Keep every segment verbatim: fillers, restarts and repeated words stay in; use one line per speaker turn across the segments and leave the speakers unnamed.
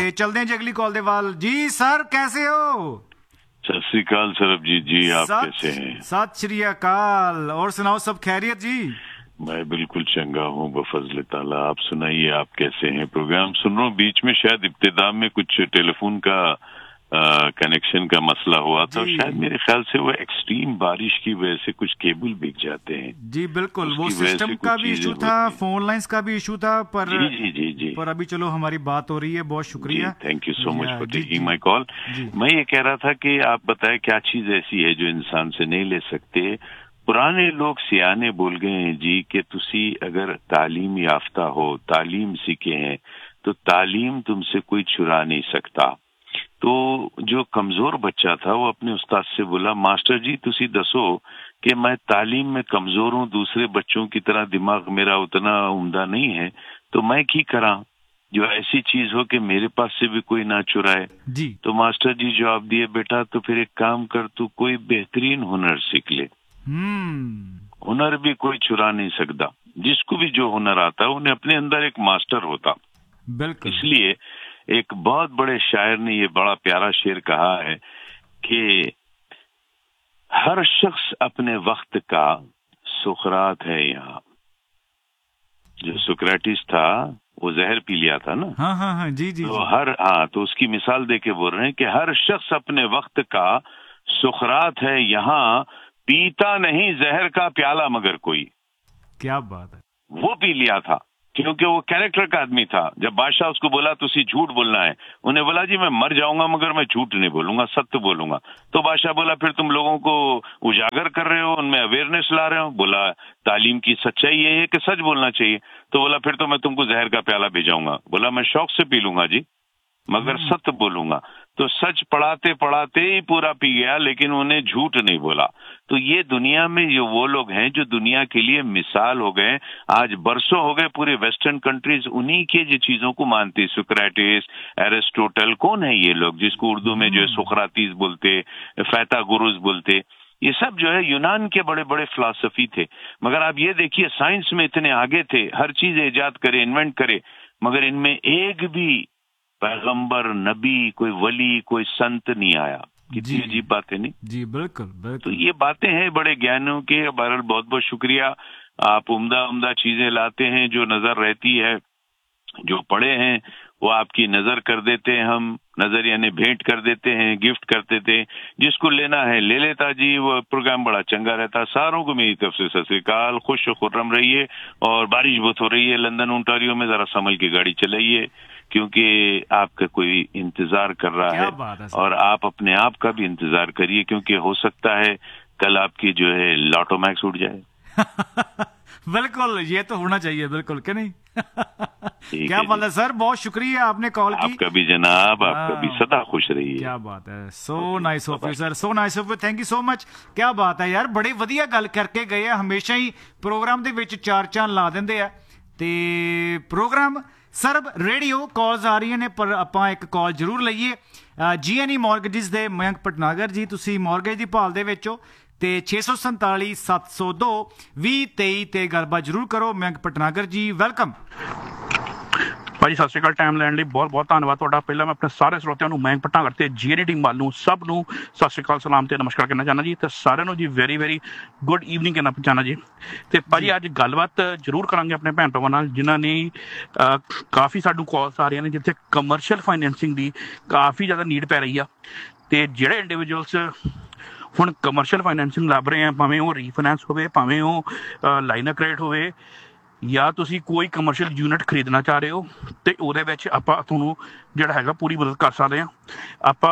चलते हैं जी अगली कॉल दे वाल। जी सर कैसे हो?
सत श्री अकाल सरबजीत जी, आप कैसे हैं?
सत श्री अकाल, और सुनाओ सब खैरियत जी?
मैं बिल्कुल चंगा हूँ बफजल ताला, आप सुनाइए आप कैसे हैं? प्रोग्राम सुन रहा हूँ, बीच में शायद इब्तिदा में कुछ टेलीफोन का कनेक्शन का मसला हुआ था, शायद मेरे ख्याल से वो एक्सट्रीम बारिश की वजह से कुछ केबल बिक जाते हैं।
जी बिल्कुल, वो सिस्टम का भी इशू था, फोन लाइंस का भी इशू था, पर
जी जी जी जी
पर अभी चलो हमारी बात हो रही है, बहुत शुक्रिया,
thank you so much for taking my call. मैं ये कह रहा था कि आप बताएं क्या चीज ऐसी है जो इंसान से नहीं ले सकते। पुराने लोग सियाने बोल गए हैं जी कि तुसी अगर तालीम याफ्ता हो, तालीम सीखे हैं, तो तालीम तुमसे कोई चुरा नहीं सकता। तो जो कमजोर बच्चा था वो अपने उस्ताद से बोला, मास्टर जी तुसी दसो कि मैं तालीम में कमजोर हूँ, दूसरे बच्चों की तरह दिमाग मेरा उतना उम्दा नहीं है, तो मैं की करा जो ऐसी चीज हो कि मेरे पास से भी कोई ना चुराए
जी।
तो मास्टर जी जवाब दिए, बेटा तो फिर एक काम कर, तू कोई बेहतरीन हुनर सीख ले। हुनर भी कोई चुरा नहीं सकता, जिसको भी जो हुनर आता है उन्हें अपने अंदर एक मास्टर होता।
बिल्कुल।
इसलिए एक बहुत बड़े शायर ने ये बड़ा प्यारा शेर कहा है कि हर शख्स अपने वक्त का सुकरात है यहाँ। जो सुक्रेटिस था वो जहर पी लिया था ना।
हाँ हाँ हाँ जी जी
तो
जी।
हर हाँ तो उसकी मिसाल देके बोल रहे हैं कि हर शख्स अपने वक्त का सुकरात है यहाँ, पीता नहीं जहर का प्याला मगर कोई।
क्या बात है।
वो पी लिया था क्योंकि वो कैरेक्टर का आदमी था। जब बादशाह उसको बोला तुसी झूठ बोलना है, उन्हें बोला जी मैं मर जाऊंगा मगर मैं झूठ नहीं बोलूंगा, सत्य बोलूंगा। तो बादशाह बोला फिर तुम लोगों को उजागर कर रहे हो, उनमें अवेयरनेस ला रहे हो। बोला तालीम की सच्चाई ये है कि सच बोलना चाहिए। तो बोला फिर तो मैं तुमको जहर का प्याला भेजाऊंगा। बोला मैं शौक से पी लूंगा जी, मगर सत्य बोलूंगा। तो सच पढ़ाते पढ़ाते ही पूरा पी गया, लेकिन उन्हें झूठ नहीं बोला। तो ये दुनिया में जो वो लोग हैं जो दुनिया के लिए मिसाल हो गए। आज बरसों हो गए पूरे वेस्टर्न कंट्रीज उन्हीं के जो चीजों को मानती। सुक्रेटिस, एरिस्टोटल, कौन है ये लोग जिसको उर्दू में जो है सुक्रातीस बोलते, फैथागोरस बोलते। ये सब जो है यूनान के बड़े बड़े फिलॉसफी थे। मगर आप ये देखिए साइंस में इतने आगे थे, हर चीज इजाद करे, इन्वेंट करे, मगर इनमें एक भी पैगंबर, नबी, कोई वली, कोई संत नहीं आया। कितनी अजीब बातें नहीं
जी। बिल्कुल बिल्कुल।
तो ये बातें हैं बड़े ज्ञानों के। बहरहाल बहुत बहुत शुक्रिया, आप उम्दा उम्दा चीजें लाते हैं जो नजर रहती है। जो पढ़े हैं वो आपकी नजर कर देते हैं, हम नजर यानी भेंट कर देते हैं, गिफ्ट कर देते हैं। जिसको लेना है ले लेता जी। वो प्रोग्राम बड़ा चंगा रहता। सारों को मेरी तरफ से सत श्री अकाल, खुश खुर्रम रहिए। और बारिश बहुत हो रही है लंदन ओंटारियो में, जरा संभल के गाड़ी चलाइए क्योंकि आपका कोई इंतजार कर रहा है, है और आप अपने आप का भी इंतजार करिए क्योंकि हो सकता है कल आपकी जो है लॉटो मैक्स उठ जाए।
बिल्कुल, ये तो होना चाहिए, बिल्कुल कि नहीं। क्या बात है सर, बहुत शुक्रिया आपने कॉल की।
आपका भी जनाब, आपका भी सदा खुश रहिए।
क्या बात है, so nice of you sir, so nice of you, thank you so much. क्या बात है यार, बड़ी ਵਧੀਆ ਗੱਲ ਕਰਕੇ ਗਏ ਆ। ਹਮੇਸ਼ਾ ਹੀ ਪ੍ਰੋਗਰਾਮ ਦੇ ਵਿੱਚ ਚਾਰ ਚਾਂਦ ਲਾ ਦਿੰਦੇ ਆ ਤੇ ਪ੍ਰੋਗਰਾਮ ਸਰਬ ਰੇਡੀਓ ਕਾਲਸ ਆ ਰਹੀਆਂ ਨੇ, ਪਰ ਆਪਾਂ ਇੱਕ ਕਾਲ ਜ਼ਰੂਰ ਲਈਏ। ਜੀ ਐਨ ਈ ਮੌਰਗੇਜਿਸ ਦੇ ਮਯੰਕ ਭਟਨਾਗਰ ਜੀ, ਤੁਸੀਂ ਮੌਰਗੇਜ ਦੀ ਭਾਲ ਦੇ ਵਿੱਚ ਹੋ ਤੇ ਛੇ ਸੌ ਸੰਤਾਲੀ ਸੱਤ ਸੌ ਦੋ ਵੀਹ ਤੇਈ ਤੇ ਗੱਲਬਾਤ ਜ਼ਰੂਰ ਕਰੋ। ਮਯੰਕ ਭਟਨਾਗਰ ਜੀ ਵੈਲਕਮ।
ਭਾਜੀ ਸਤਿ ਸ਼੍ਰੀ ਅਕਾਲ, ਟਾਈਮ ਲੈਣ ਲਈ ਬਹੁਤ ਬਹੁਤ ਧੰਨਵਾਦ ਤੁਹਾਡਾ। ਪਹਿਲਾਂ ਮੈਂ ਆਪਣੇ ਸਾਰੇ ਸਰੋਤਿਆਂ ਨੂੰ ਮਯੰਕ ਭਟਨਾਗਰ ਤੇ ਜੀ ਐਨ ਈ ਟੀਮ ਵੱਲ ਨੂੰ ਸਭ ਨੂੰ ਸਤਿ ਸ਼੍ਰੀ ਅਕਾਲ, ਸਲਾਮ ਤੇ ਨਮਸਕਾਰ ਕਹਿਣਾ ਚਾਹੁੰਦਾ ਜੀ। ਤੇ ਸਾਰਿਆਂ ਨੂੰ ਜੀ ਵੈਰੀ ਵੈਰੀ ਗੁੱਡ ਈਵਨਿੰਗ ਕਹਿਣਾ ਚਾਹੁੰਦਾ ਜੀ। ਤੇ ਭਾਜੀ ਅੱਜ ਗੱਲਬਾਤ ਜ਼ਰੂਰ ਕਰਾਂਗੇ ਆਪਣੇ ਭੈਣ ਭਰਾਵਾਂ ਨਾਲ ਜਿਨ੍ਹਾਂ ਨੇ ਕਾਫੀ ਸਾਨੂੰ ਕਾਲਸ ਆ ਰਹੀਆਂ ਨੇ ਜਿੱਥੇ ਕਮਰਸ਼ੀਅਲ ਫਾਈਨੈਂਸਿੰਗ ਦੀ ਕਾਫੀ ਜ਼ਿਆਦਾ ਨੀਡ ਪੈ ਰਹੀ ਆ। ਤੇ ਜਿਹੜੇ ਇੰਡੀਵਿਜੂਅਲਸ ਹੁਣ ਕਮਰਸ਼ੀਅਲ ਫਾਈਨੈਂਸਿੰਗ ਲੱਭ ਰਹੇ ਆ, ਭਾਵੇਂ ਉਹ ਰੀਫਾਈਨੈਂਸ ਹੋਵੇ, ਭਾਵੇਂ ਉਹ ਲਾਈਨ ਆਫ ਕ੍ਰੈਡਿਟ ਹੋਵੇ, ਜਾਂ ਤੁਸੀਂ ਕੋਈ ਕਮਰਸ਼ੀਅਲ ਯੂਨਿਟ ਖਰੀਦਣਾ ਚਾਹ ਰਹੇ ਹੋ, ਤੇ ਉਹਦੇ ਵਿੱਚ ਆਪਾਂ ਤੁਹਾਨੂੰ ਜਿਹੜਾ ਹੈਗਾ ਪੂਰੀ ਮਦਦ ਕਰ ਸਕਦੇ ਹਾਂ। ਆਪਾਂ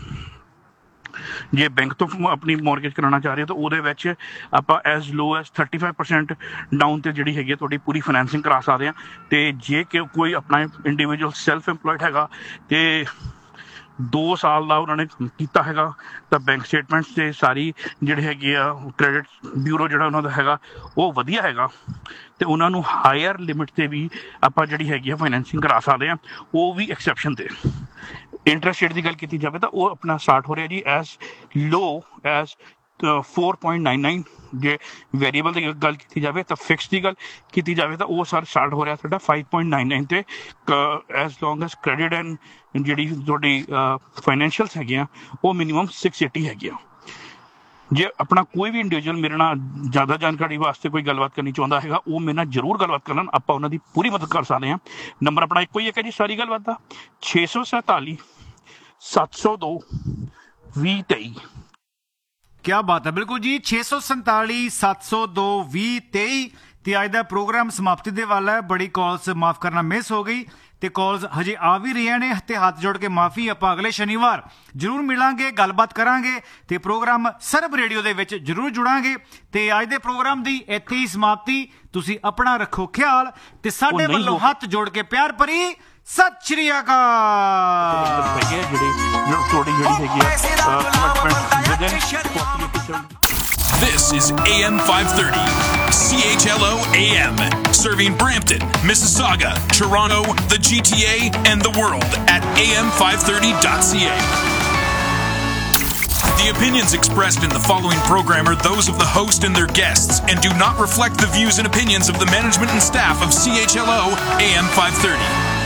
ਜੇ ਬੈਂਕ ਤੋਂ ਆਪਣੀ ਮੌਰਗੇਜ ਕਰਾਉਣਾ ਚਾਹ ਰਹੇ ਹੋ ਤਾਂ ਉਹਦੇ ਵਿੱਚ ਆਪਾਂ ਐਜ਼ ਲੋ as thirty five percent down 'ਤੇ ਜਿਹੜੀ ਹੈਗੀ ਤੁਹਾਡੀ ਪੂਰੀ ਫਾਈਨੈਂਸਿੰਗ ਕਰਾ ਸਕਦੇ ਹਾਂ। ਅਤੇ ਜੇ ਕਿ ਕੋਈ ਆਪਣਾ ਇੰਡੀਵਿਜੂਅਲ ਸੈਲਫ ਇੰਪਲੋਇਡ ਹੈਗਾ ਅਤੇ ਦੋ ਸਾਲ ਦਾ ਉਹਨਾਂ ਨੇ ਕੀਤਾ ਹੈਗਾ ਤਾਂ ਬੈਂਕ ਸਟੇਟਮੈਂਟਸ ਅਤੇ ਸਾਰੀ ਜਿਹੜੇ ਹੈਗੇ ਆ ਕ੍ਰੈਡਿਟ ਬਿਊਰੋ ਜਿਹੜਾ ਉਹਨਾਂ ਦਾ ਹੈਗਾ ਉਹ ਵਧੀਆ ਹੈਗਾ ਅਤੇ ਉਹਨਾਂ ਨੂੰ ਹਾਇਰ ਲਿਮਿਟ 'ਤੇ ਵੀ ਆਪਾਂ ਜਿਹੜੀ ਹੈਗੀ ਆ ਫਾਈਨੈਂਸਿੰਗ ਕਰਾ ਸਕਦੇ ਹਾਂ, ਉਹ ਵੀ ਐਕਸੈਪਸ਼ਨ 'ਤੇ। ਇੰਟਰਸਟ ਰੇਟ ਦੀ ਗੱਲ ਕੀਤੀ ਜਾਵੇ ਤਾਂ ਉਹ ਆਪਣਾ ਸਟਾਰਟ ਹੋ ਰਿਹਾ ਜੀ ਐਜ਼ ਲੋ as four point nine nine जे वेरीएबल की गल की जाए तो फिक्स की गल की जाए तो वो सर स्टार्ट हो रहा साडा फाइव पॉइंट नाइन नाइन ते as long as credit and जी थोड़ी फाइनैशियल्स है वो मिनीमम सिक्स एटी है। जे अपना कोई भी इंडिविजुअल मेरे ना ज़्यादा जानकारी वास्ते कोई गलबात करनी चाहता है वो मेरे ना जरूर गलबात कर लें, आप उन्होंने पूरी मदद कर सकते हैं। नंबर अपना एक ही है जी सारी गलबात का छे सौ सैंताली सत्त सौ दो भी तेई।
क्या बात है, बिल्कुल जी छे सौ संताली सत्त सौ दो भी तेई। ते अज का प्रोग्राम समाप्ति दे वाला है। बड़ी कॉल्स माफ करना मिस हो गई ते कॉल्स हजे आ भी रही ने ते हाथ जोड़ के माफी। आप अगले शनिवार जरूर मिलांगे, गलबात करांगे ते प्रोग्राम सरब रेडियो दे विच जरूर जुड़ांगे। ते अज दे प्रोग्राम दी इत्थे ही समाप्ति। तुसी अपना रखो ख्याल ते साडे वल्लों हाथ जोड़ के प्यार भरी सत श्री अकाल।
This is A M five thirty, C H L O A M, serving Brampton, Mississauga, Toronto, the G T A, and the world at A M five thirty dot C A. The opinions expressed in the following program are those of the host and their guests and do not reflect the views and opinions of the management and staff of C H L O A M five thirty.